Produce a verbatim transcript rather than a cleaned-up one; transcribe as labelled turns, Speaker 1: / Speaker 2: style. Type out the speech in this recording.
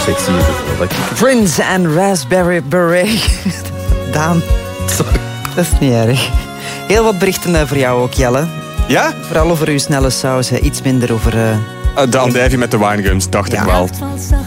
Speaker 1: sexy is het wel.
Speaker 2: Prince en Raspberry Beret. Daan, dat is niet erg. Heel wat berichten voor jou ook, Jelle.
Speaker 3: Ja?
Speaker 2: Vooral over uw snelle saus, iets minder over... Uh...
Speaker 3: Uh, de andijvie met de winegums, dacht
Speaker 2: ja.
Speaker 3: ik wel.